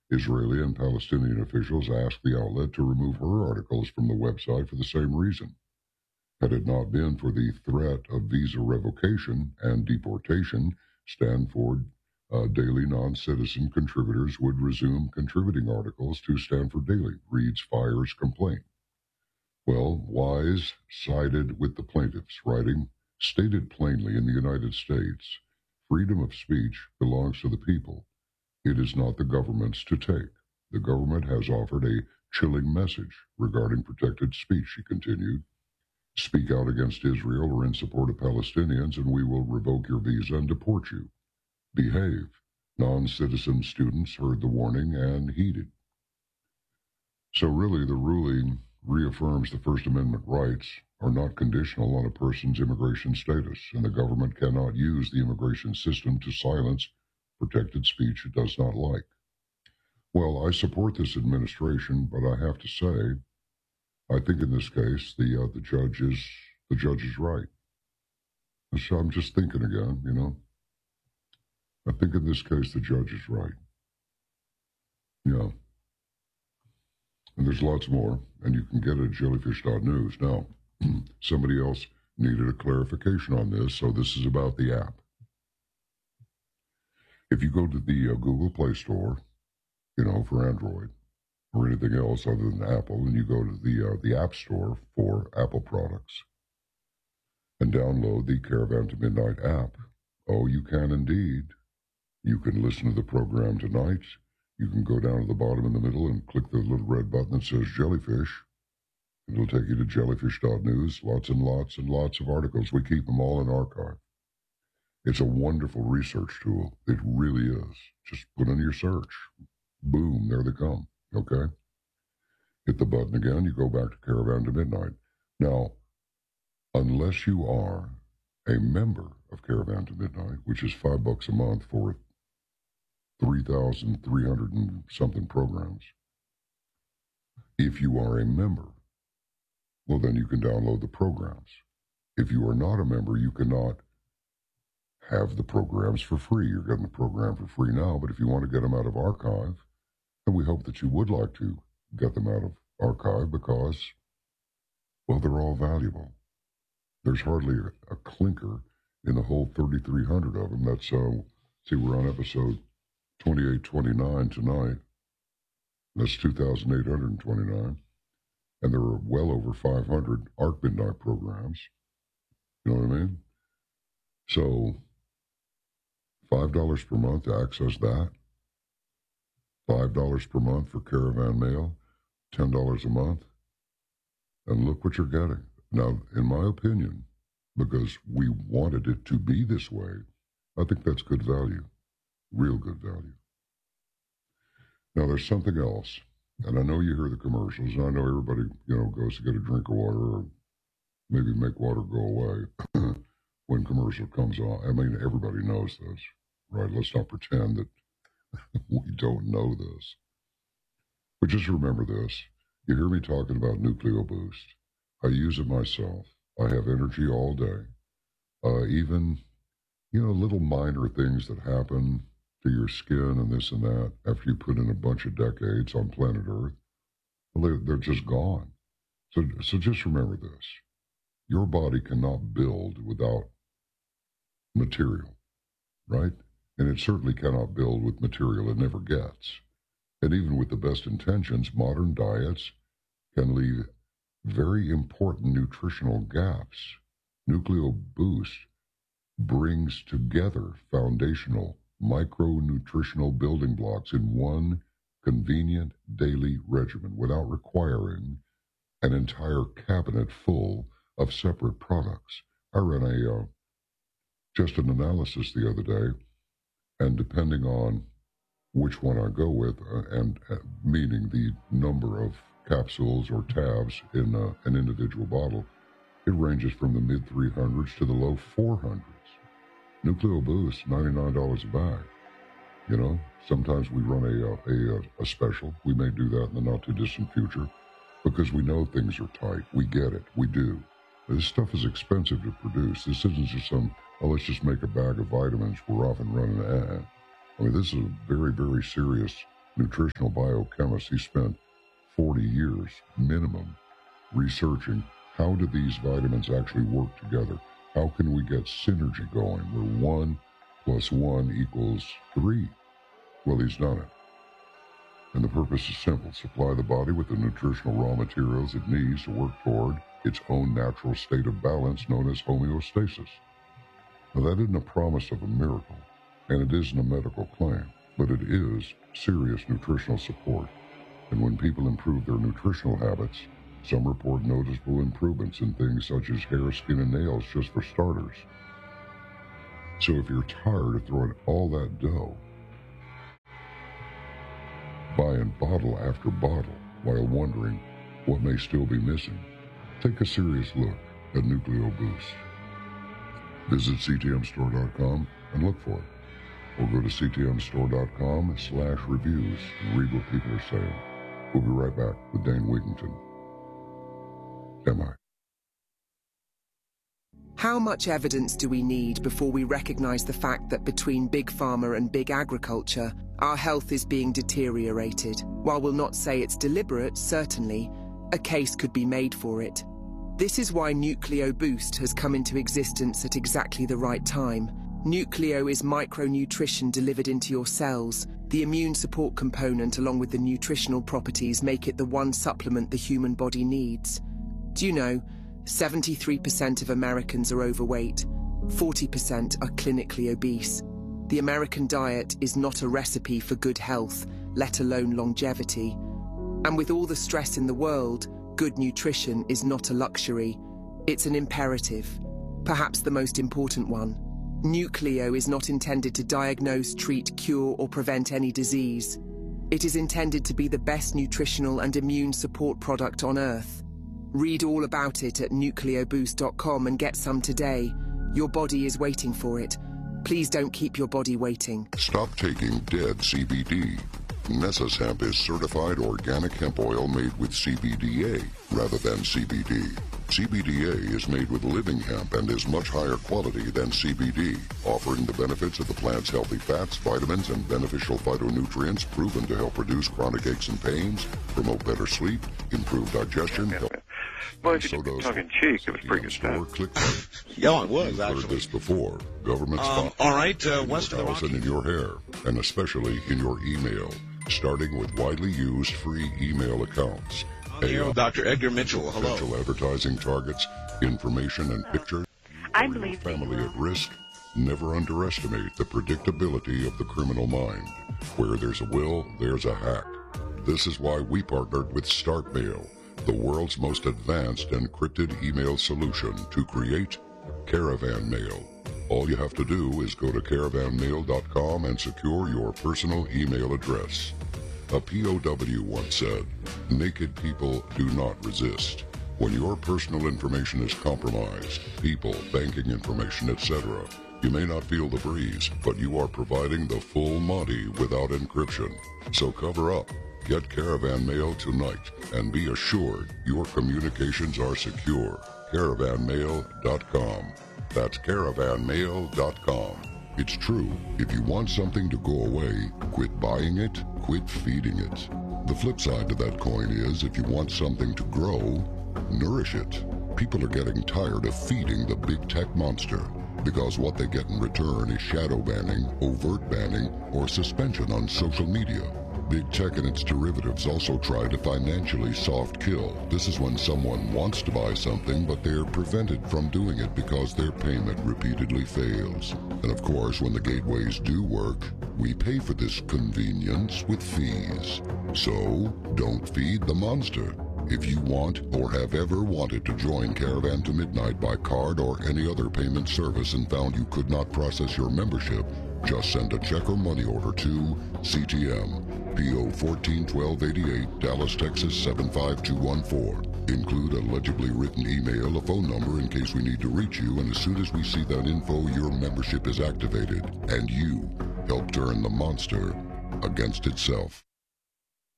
Israeli and Palestinian officials asked the outlet to remove her articles from the website for the same reason. Had it not been for the threat of visa revocation and deportation, Stanford Daily non-citizen contributors would resume contributing articles to Stanford Daily, reads Fire's complaint. Well, Wise sided with the plaintiffs, writing, stated plainly in the United States, freedom of speech belongs to the people. It is not the government's to take. The government has offered a chilling message regarding protected speech, she continued. Speak out against Israel or in support of Palestinians, and we will revoke your visa and deport you. Behave. Non-citizen students heard the warning and heeded. So really, the ruling reaffirms the First Amendment rights are not conditional on a person's immigration status, and the government cannot use the immigration system to silence protected speech it does not like. Well, I support this administration, but I have to say, I think in this case the judge is right. So I'm just thinking again, I think in this case the judge is right. Yeah. And there's lots more, and you can get it at jellyfish.news. Now, somebody else needed a clarification on this, so this is about the app. If you go to the Google Play Store, for Android or anything else other than Apple, and you go to the App Store for Apple products and download the Caravan to Midnight app, oh, you can indeed. You can listen to the program tonight. You can go down to the bottom in the middle and click the little red button that says Jellyfish. It'll take you to jellyfish.news. Lots and lots and lots of articles. We keep them all in archive. It's a wonderful research tool. It really is. Just put in your search. Boom, there they come. Okay? Hit the button again. You go back to Caravan to Midnight. Now, unless you are a member of Caravan to Midnight, which is $5 a month for 3,300 and something programs. If you are a member, well, then you can download the programs. If you are not a member, you cannot have the programs for free. You're getting the program for free now, but if you want to get them out of archive, then we hope that you would like to get them out of archive because, well, they're all valuable. There's hardly a clinker in the whole 3,300 of them. That's, see, we're on episode 2829 tonight. That's 2,829. And there are well over 500 ARC Midnight programs. You know what I mean? So, $5 per month to access that. $5 per month for Caravan Mail. $10 a month. And look what you're getting. Now, in my opinion, because we wanted it to be this way, I think that's good value. Real good value. Now, there's something else. And I know you hear the commercials, and I know everybody, goes to get a drink of water or maybe make water go away when commercial comes on. I mean, everybody knows this, right? Let's not pretend that we don't know this. But just remember this. You hear me talking about Nucleo Boost. I use it myself. I have energy all day. Even, little minor things that happen to your skin and this and that after you put in a bunch of decades on planet Earth, well, they're just gone. So just remember this. Your body cannot build without material, right? And it certainly cannot build with material it never gets. And even with the best intentions, modern diets can leave very important nutritional gaps. Nucleo Boost brings together foundational micronutritional building blocks in one convenient daily regimen without requiring an entire cabinet full of separate products. I ran just an analysis the other day, and depending on which one I go with, and meaning the number of capsules or tabs in an individual bottle, it ranges from the mid 300s to the low 400s. Nucleo Boost, $99 a bag. Sometimes we run a special. We may do that in the not too distant future because we know things are tight. We get it. We do. This stuff is expensive to produce. This isn't just let's just make a bag of vitamins. We're off and running. I mean, this is a very, very serious nutritional biochemist. He spent 40 years minimum researching how do these vitamins actually work together? How can we get synergy going where 1 + 1 = 3? Well, he's done it. And the purpose is simple: supply the body with the nutritional raw materials it needs to work toward its own natural state of balance known as homeostasis. Now, that isn't a promise of a miracle, and it isn't a medical claim, but it is serious nutritional support. And when people improve their nutritional habits, some report noticeable improvements in things such as hair, skin, and nails, just for starters. So if you're tired of throwing all that dough, buying bottle after bottle while wondering what may still be missing, take a serious look at Nucleo Boost. Visit ctmstore.com and look for it. Or go to ctmstore.com/reviews and read what people are saying. We'll be right back with Dane Wigington. Am I? How much evidence do we need before we recognize the fact that between big pharma and big agriculture, our health is being deteriorated? While we'll not say it's deliberate, certainly, a case could be made for it. This is why Nucleo Boost has come into existence at exactly the right time. Nucleo is micronutrition delivered into your cells. The immune support component along with the nutritional properties make it the one supplement the human body needs. Do you know, 73% of Americans are overweight, 40% are clinically obese. The American diet is not a recipe for good health, let alone longevity. And with all the stress in the world, good nutrition is not a luxury. It's an imperative, perhaps the most important one. Nucleo is not intended to diagnose, treat, cure, or prevent any disease. It is intended to be the best nutritional and immune support product on Earth. Read all about it at nucleoboost.com and get some today. Your body is waiting for it. Please don't keep your body waiting. Stop taking dead CBD. Nessus Hemp is certified organic hemp oil made with CBDA rather than CBD. CBDA is made with living hemp and is much higher quality than CBD, offering the benefits of the plant's healthy fats, vitamins, and beneficial phytonutrients proven to help reduce chronic aches and pains, promote better sleep, improve digestion. Well, if you're tongue-in-cheek, it was pretty good stuff. Yeah, it was, You've actually. heard this before. Government all right, west of the Rockies. in your hair, and especially in your email, starting with widely used free email accounts. Dr. Edgar Mitchell, hello. Potential advertising targets, information and pictures. I believe Family at risk. Never underestimate the predictability of the criminal mind. Where there's a will, there's a hack. This is why we partnered with StarkMail, the world's most advanced encrypted email solution, to create Caravan Mail. All you have to do is go to caravanmail.com and secure your personal email address. A POW once said, "Naked people do not resist." When your personal information is compromised, people, banking information, etc., you may not feel the breeze, but you are providing the full Monty without encryption. So cover up. Get Caravan Mail tonight and be assured your communications are secure. Caravanmail.com. That's caravanmail.com. It's true, if you want something to go away, quit buying it, quit feeding it. The flip side to that coin is, if you want something to grow, nourish it. People are getting tired of feeding the big tech monster, because what they get in return is shadow banning, overt banning, or suspension on social media. Big tech and its derivatives also try to financially soft kill. This is when someone wants to buy something, but they're prevented from doing it because their payment repeatedly fails. And of course, when the gateways do work, we pay for this convenience with fees. So, don't feed the monster. If you want or have ever wanted to join Caravan to Midnight by card or any other payment service and found you could not process your membership, just send a check or money order to CTM, PO 141288, Dallas, Texas 75214. Include a legibly written email, a phone number in case we need to reach you, and as soon as we see that info, your membership is activated, and you help turn the monster against itself.